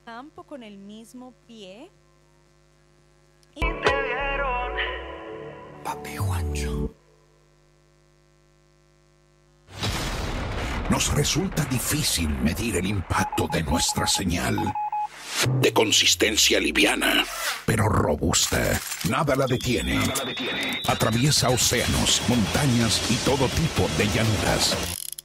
campo con el mismo pie. Papi Juancho. Nos resulta difícil medir el impacto de nuestra señal. De consistencia liviana, pero robusta. Nada la detiene. Atraviesa océanos, montañas y todo tipo de llanuras.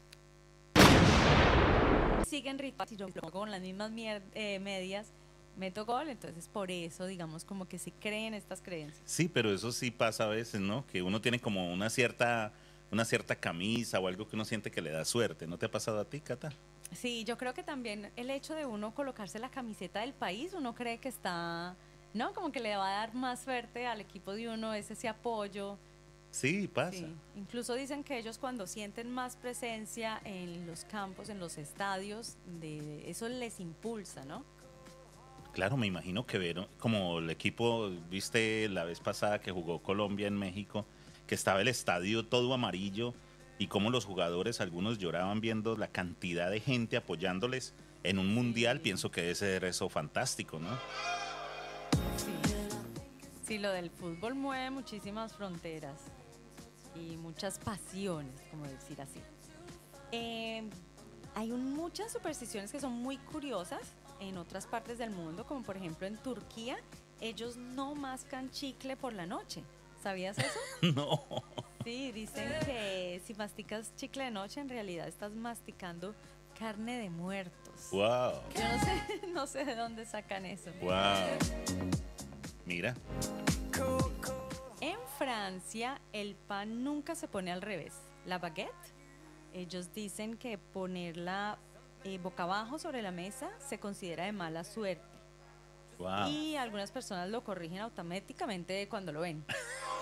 Siguen ritmo con las mismas medias. Meto gol, entonces por eso, digamos, como que se creen estas creencias. Sí, pero eso sí pasa a veces, ¿no? Que uno tiene como una cierta camisa o algo que uno siente que le da suerte. ¿No te ha pasado a ti, Cata? Sí, yo creo que también el hecho de uno colocarse la camiseta del país, uno cree que está, ¿no? Como que le va a dar más suerte al equipo de uno, es ese apoyo. Sí, pasa. Sí. Incluso dicen que ellos cuando sienten más presencia en los campos, en los estadios, eso les impulsa, ¿no? Claro, me imagino que vieron como el equipo, viste la vez pasada que jugó Colombia en México, que estaba el estadio todo amarillo y como los jugadores, algunos lloraban viendo la cantidad de gente apoyándoles en un mundial. Pienso que debe ser eso fantástico, ¿no? Sí. Sí, lo del fútbol mueve muchísimas fronteras y muchas pasiones, como decir así. Hay muchas supersticiones que son muy curiosas en otras partes del mundo, como por ejemplo en Turquía, ellos no mascan chicle por la noche. ¿Sabías eso? No. Sí, dicen que si masticas chicle de noche, en realidad estás masticando carne de muertos. Wow. Yo no sé, no sé de dónde sacan eso. Wow. Mira. En Francia, el pan nunca se pone al revés. La baguette, ellos dicen que ponerla boca abajo sobre la mesa se considera de mala suerte. Wow. Y algunas personas lo corrigen automáticamente cuando lo ven.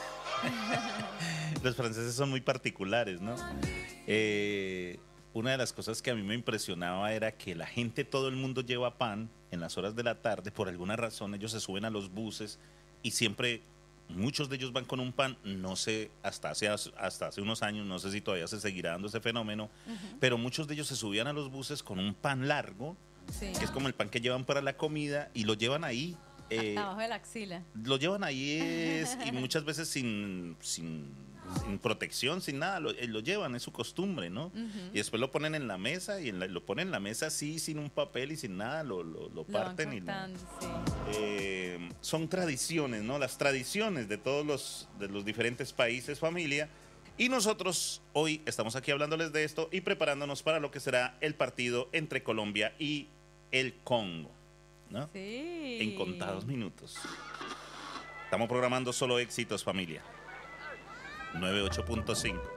Los franceses son muy particulares, ¿no? Una de las cosas que a mí me impresionaba era que la gente, todo el mundo lleva pan en las horas de la tarde. Por alguna razón ellos se suben a los buses y siempre muchos de ellos van con un pan. No sé, hasta hace unos años, no sé si todavía se seguirá dando ese fenómeno, pero muchos de ellos se subían a los buses con un pan largo, Sí. que es como el pan que llevan para la comida, y lo llevan ahí. Abajo de la axila. Lo llevan ahí y muchas veces sin protección, sin nada, lo llevan, es su costumbre, ¿no? Y después lo ponen en la mesa y lo ponen en la mesa así, sin un papel y sin nada, lo parten y cortando, sí. son tradiciones, ¿no? Las tradiciones de todos los diferentes países, familia. Y nosotros hoy estamos aquí hablándoles de esto y preparándonos para lo que será el partido entre Colombia y el Congo, ¿no? Sí. En contados minutos. Estamos programando solo éxitos, familia. 98.5.